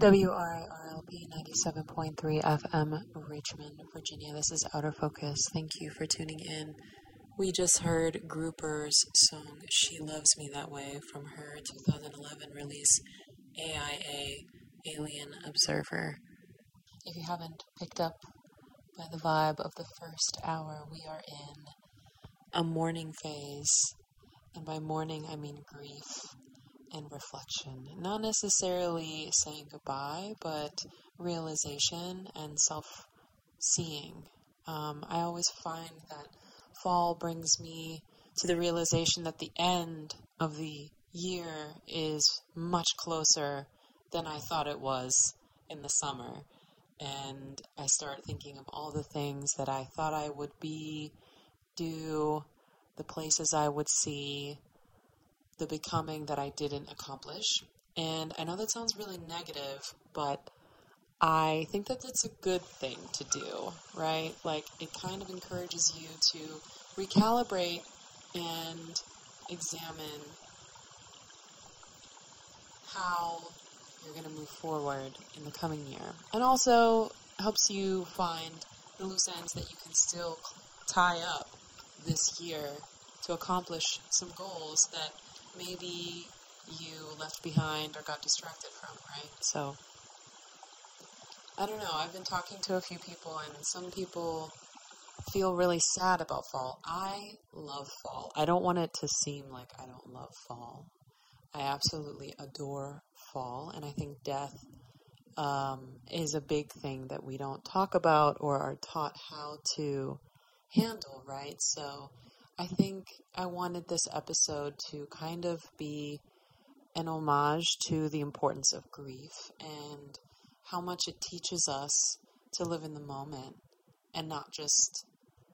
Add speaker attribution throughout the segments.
Speaker 1: WRIRLP 97.3 FM, Richmond, Virginia. This is Outer Focus. Thank you for tuning in. We just heard Grouper's song, She Loves Me That Way, from her 2011 release, AIA, Alien Observer. If you haven't picked up by the vibe of the first hour, we are in a mourning phase. And by mourning, I mean grief and reflection. Not necessarily saying goodbye, but realization and self-seeing. I always find that fall brings me to the realization that the end of the year is much closer than I thought it was in the summer. And I start thinking of all the things that I thought I would do, the places I would see, the becoming that I didn't accomplish. And I know that sounds really negative, but I think that that's a good thing to do, right? Like, it kind of encourages you to recalibrate and examine how you're going to move forward in the coming year. And also helps you find the loose ends that you can still tie up this year to accomplish some goals that maybe you left behind or got distracted from, right? So, I don't know, I've been talking to a few people, and some people feel really sad about fall. I love fall. I don't want it to seem like I don't love fall. I absolutely adore fall, and I think death is a big thing that we don't talk about or are taught how to handle, right? So I think I wanted this episode to kind of be an homage to the importance of grief and how much it teaches us to live in the moment and not just,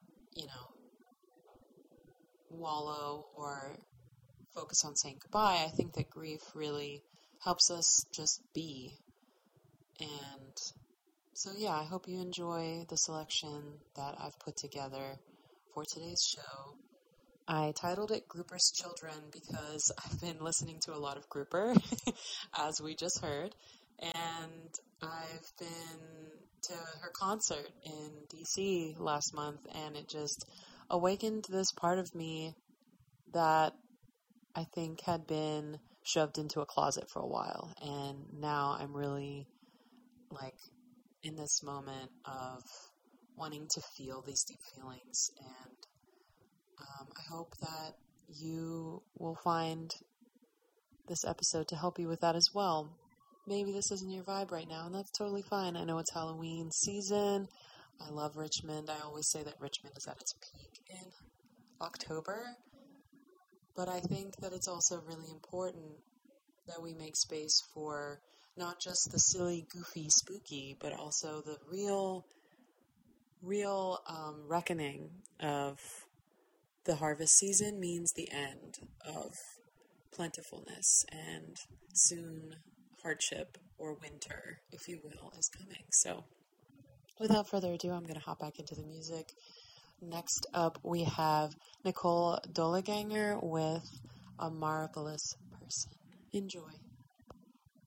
Speaker 1: wallow or focus on saying goodbye. I think that grief really helps us just be. And so, yeah, I hope you enjoy the selection that I've put together for today's show. I titled it Grouper's Children because I've been listening to a lot of Grouper, as we just heard, and I've been to her concert in D.C. last month, and it just awakened this part of me that I think had been shoved into a closet for a while, and now I'm really, in this moment of wanting to feel these deep feelings, and I hope that you will find this episode to help you with that as well. Maybe this isn't your vibe right now, and that's totally fine. I know it's Halloween season. I love Richmond. I always say that Richmond is at its peak in October. But I think that it's also really important that we make space for not just the silly, goofy, spooky, but also the real reckoning of the harvest season means the end of plentifulness, and soon hardship, or winter, if you will, is coming. So, without further ado, I'm going to hop back into the music. Next up, we have Nicole Dolleganger with A Marvelous Person. Enjoy.